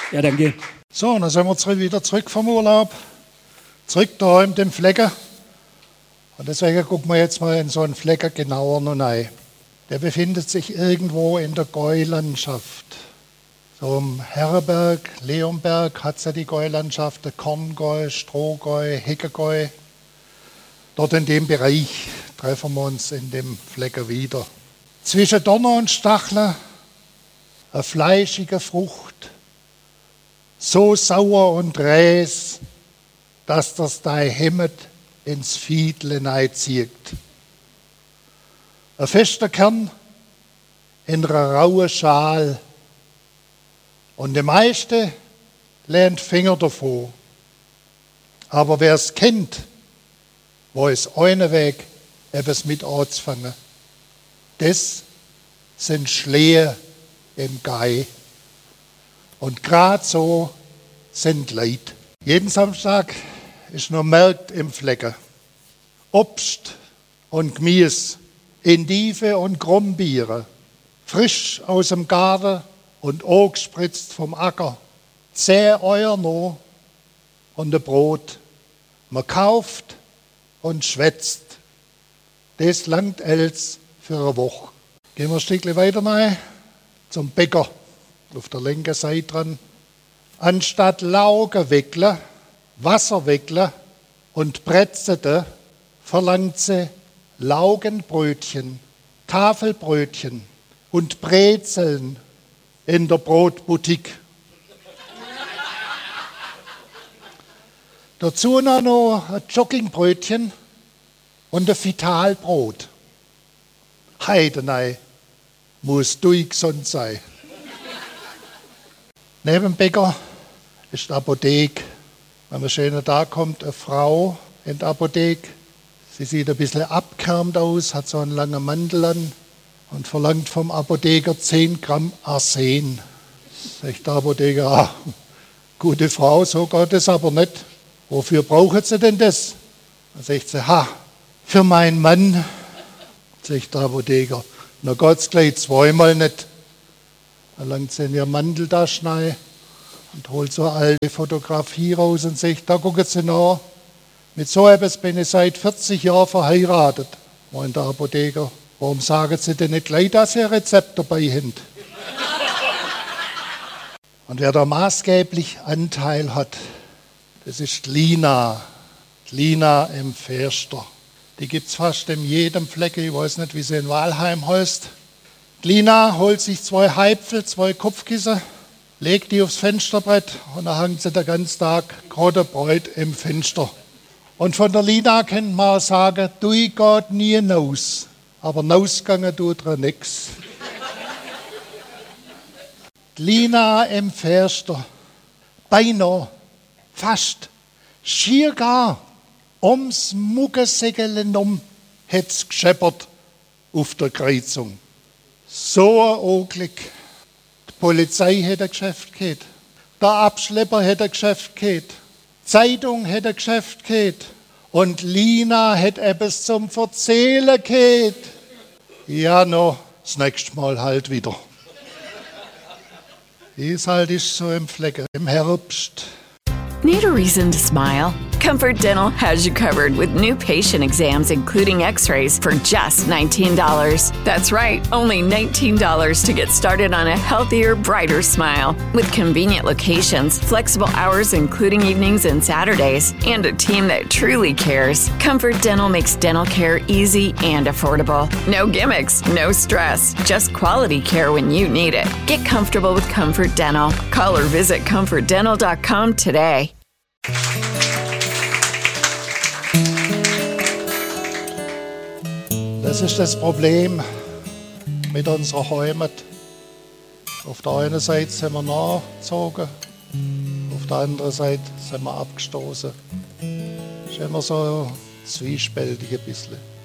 Ja, danke. So, dann sind wir wieder zurück vom Urlaub. Zurück daheim dem Flecken. Und deswegen gucken wir jetzt mal in so einen Flecken genauer noch rein. Der befindet sich irgendwo in der Gäulandschaft. So im Herrenberg, Leonberg hat es ja die Gäulandschaft, Korngäu, Strohgäu, Heckegäu. Dort in dem Bereich treffen wir uns in dem Flecken wieder. Zwischen Donner und Stacheln eine fleischige Frucht, so sauer und räs, dass das dein Hemmet ins Fiedle neizieht. Ein fester Kern in einer rauen Schal und der meiste lernt Finger davon. Aber wer es kennt, weiß einen Weg, etwas mit anzufangen. Das sind Schlehe im Gei. Und gerade so sind Leute. Jeden Samstag ist noch Markt im Flecken. Obst und Gemüse, Endive und Grumbiere, frisch aus dem Garten und angespritzt vom Acker. 10 Euro noch und ein Brot. Man kauft und schwätzt. Das langt els für eine Woche. Gehen wir ein Stückchen weiter rein zum Bäcker. Auf der linken Seite dran. Anstatt Laugen wickeln, Wasser wickeln und Brezeln, verlangt sie Laugenbrötchen, Tafelbrötchen und Brezeln in der Brotboutique. Dazu noch ein Joggingbrötchen und ein Vitalbrot. Heidenei, muss durchgesund sein. Neben dem Bäcker ist die Apotheke. Wenn man schön da kommt, eine Frau in der Apotheke. Sie sieht ein bisschen abgehärmt aus, hat so einen langen Mantel an und verlangt vom Apotheker 10 Gramm Arsen. Sagt der Apotheker, gute Frau, so geht es aber nicht. Wofür brauchen Sie denn das? Dann sagt sie, für meinen Mann. Sagt der Apotheker, na Gott, gleich zweimal nicht. Dann langt sie in ihr Manteltasche rein und holt so eine alte Fotografie raus und sagt, da gucken Sie nach, mit so etwas bin ich seit 40 Jahren verheiratet. Meint der Apotheker, warum sagen Sie denn nicht gleich, dass Sie ein Rezept dabei haben? Und wer da maßgeblich Anteil hat, das ist die Lina. Die Lina im Förster. Die gibt es fast in jedem Flecken, ich weiß nicht, wie sie in Walheim heißt. Die Lina holt sich 2 Heipfel, 2 Kopfkissen, legt die aufs Fensterbrett und dann hängt sie den ganzen Tag gerade Bräut im Fenster. Und von der Lina kann man sagen, du geht nie hinaus, aber rausgegangen tut er nichts. Die Lina im Förster, beinahe, fast, schier gar, ums Muggensäckele herum hat's gescheppert auf der Kreuzung. So ein Unglück. Die Polizei hätte ein Geschäft gehabt. Der Abschlepper hätte ein Geschäft gehabt. Die Zeitung hätte ein Geschäft gehabt. Und Lina hätte etwas zum Erzählen gehabt. Ja, das nächste Mal halt wieder. Wie es halt ist so im Flecken, im Herbst. Need a reason to smile? Comfort Dental has you covered with new patient exams, including x-rays, for just $19. That's right, only $19 to get started on a healthier, brighter smile. With convenient locations, flexible hours including evenings and Saturdays, and a team that truly cares, Comfort Dental makes dental care easy and affordable. No gimmicks, no stress, just quality care when you need it. Get comfortable with Comfort Dental. Call or visit comfortdental.com today. Das ist das Problem mit unserer Heimat. Auf der einen Seite sind wir nachgezogen, auf der anderen Seite sind wir abgestoßen. Das ist immer so zwiespältig ein bisschen.